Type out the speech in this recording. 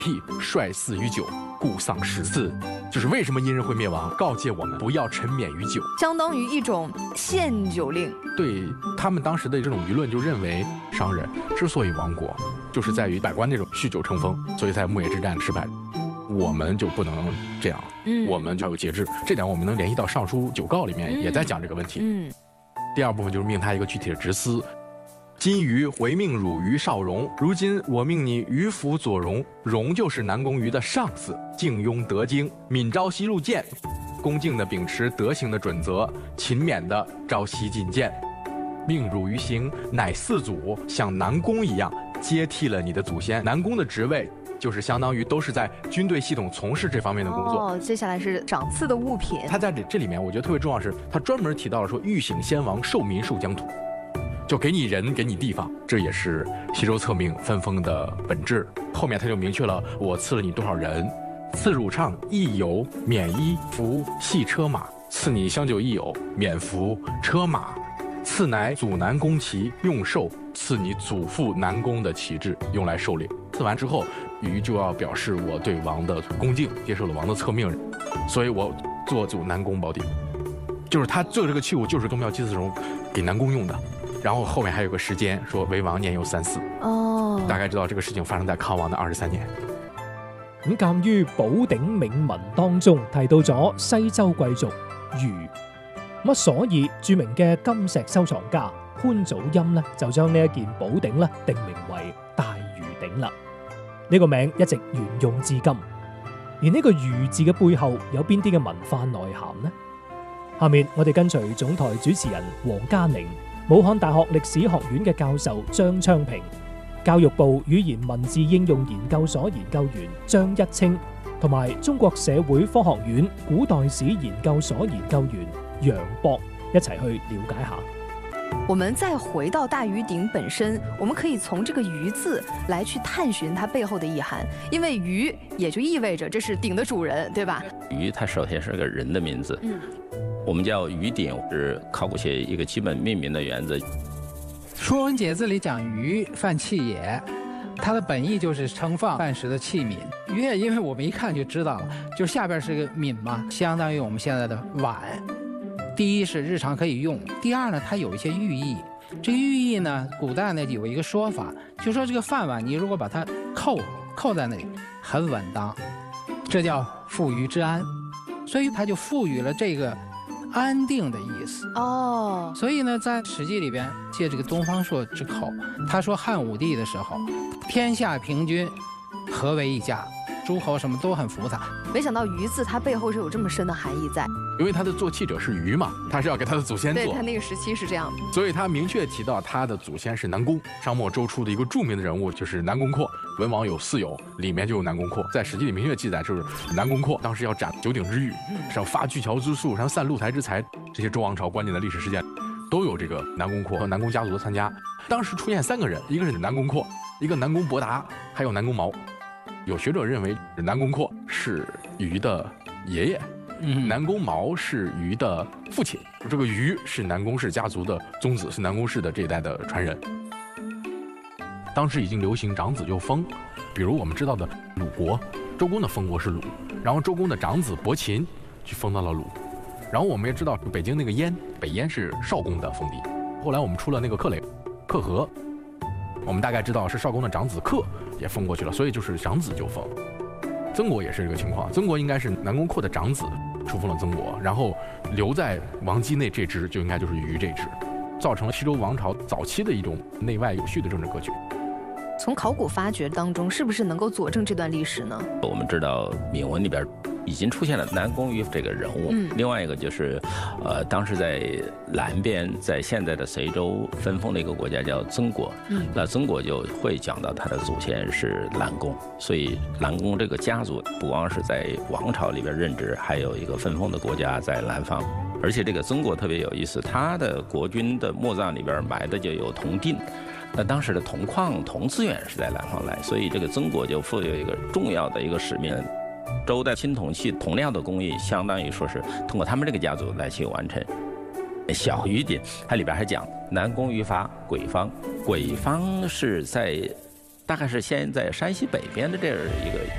辟率祀于酒，故丧十次。就是为什么殷人会灭亡，告诫我们不要沉湎于酒， 相当于一种限酒令。 对他们当时的这种舆论就认为，商人之所以亡国，就是在于百官那种酗酒成风，所以在牧野之战失败。我们就不能这样，我们就要有节制。这点我们能联系到《尚书九诰》里面也在讲这个问题。第二部分就是命他一个具体的职司。今余回命汝于少荣，如今我命你于辅左荣，荣就是南宫瑜的上司，敬庸得经，敏朝夕入谏，恭敬的秉持德行的准则，勤勉的朝夕进谏。命汝于行，乃四祖像南宫一样接替了你的祖先。南宫的职位就是相当于都是在军队系统从事这方面的工作。 接下来是赏赐的物品。 他在这里面，我觉得特别重要是，他专门提到了说，欲醒先王，受民受疆土，就给你人，给你地方，这也是西周册命分封的本质。后面他就明确了，我赐了你多少人，赐汝唱邑有，免衣服系车马，赐你香酒邑有，免服车马，赐乃祖南宫旗用绶，赐你祖父南宫的旗帜用来狩猎。赐完之后，禹就要表示我对王的恭敬，接受了王的册命，所以我做祖南宫宝鼎，就是他做这个器物就是东庙祭祀中给南宫用的。然后后面还有个时间说为王年幼3、4，大概知道这个事情发生在康王的23年。 咁鑑於寶鼎銘文當中提到咗西周貴族禹，咁所以著名嘅金石收藏家潘祖欽呢，就將呢一件寶鼎呢定名為大禹鼎啦。呢個名一直沿用至今。而呢個禹字嘅背後有邊啲嘅文化內涵呢？下面我哋跟隨總台主持人黃嘉寧、武漢大學歷史學院嘅教授張昌平、教育部語言文字應用研究所研究員張一清，同埋中國社會科學院古代史研究所研究員楊博一齊去了解下。 我们再回到大禹鼎本身，我们可以从这个禹字来去探寻它背后的意涵，因为禹也就意味着这是鼎的主人，对吧？ 禹它首先是个人的名字，我们叫禹鼎是考古学一个基本命名的原则。《 说文解字》里讲禹饭器也，它的本意就是盛放饭食的器皿。禹也，因为我们一看就知道了，就下边是个皿嘛，相当于我们现在的碗。第一是日常可以用，第二呢，它有一些寓意。这个寓意呢，古代呢有一个说法，就说这个饭碗你如果把它扣在那里，很稳当，这叫富余之安，所以它就赋予了这个安定的意思。所以呢，在《史记》里边借这个东方朔之口，他说汉武帝的时候，天下平均，合为一家，诸侯什么都很服他。 没想到禹字它背后是有这么深的含义在， 因为他的做器者是禹嘛，他是要给他的祖先做， 对他那个时期是这样的， 所以他明确提到他的祖先是南宫。商末周初的一个著名的人物就是南宫括，文王有四友，里面就有南宫括，在《史记》里明确记载，就是南宫括当时要斩九鼎之玉，像发巨桥之术，像散露台之财，这些周王朝关键的历史事件都有这个南宫括和南宫家族的参加。当时出现3个人，一个是南宫括，一个南宫伯达，还有南宫毛。有学者认为南宫括是禹的爷爷，南宫毛是禹的父亲，这个禹是南宫氏家族的宗子，是南宫氏的这一代的传人。当时已经流行长子就封，比如我们知道的鲁国，周公的封国是鲁，然后周公的长子伯禽去封到了鲁，然后我们也知道北京那个燕，北燕是少公的封地，后来我们出了那个克雷克和，我们大概知道是少公的长子克也封过去了，所以就是长子就封。曾国也是这个情况，曾国应该是南宫括的长子出封了曾国，然后留在王畿内这支就应该就是禹这支，造成了西周王朝早期的一种内外有序的政治格局。 从考古发掘当中，是不是能够佐证这段历史呢？ 我们知道铭文里边已经出现了南宫瑜这个人物，另外一个就是，当时在南边，在现在的随州分封的一个国家叫曾国，那曾国就会讲到他的祖先是南宫，所以南宫这个家族不光是在王朝里边任职，还有一个分封的国家在南方。而且这个曾国特别有意思，他的国君的墓葬里边埋的就有铜锭。那当时的铜矿、铜资源是在南方来，所以这个曾国就负有一个重要的一个使命。周代青铜器铜料的工艺，相当于说是通过他们这个家族来去完成。小禹鼎它里边还讲南宫于伐鬼方，鬼方是在大概是现在山西北边的这样一个